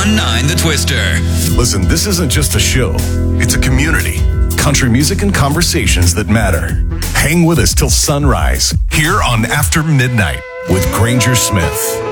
1019 The Twister. Listen, this isn't just a show, it's a community. Country music and conversations that matter. Hang with us till sunrise, here on After Midnight with Granger Smith.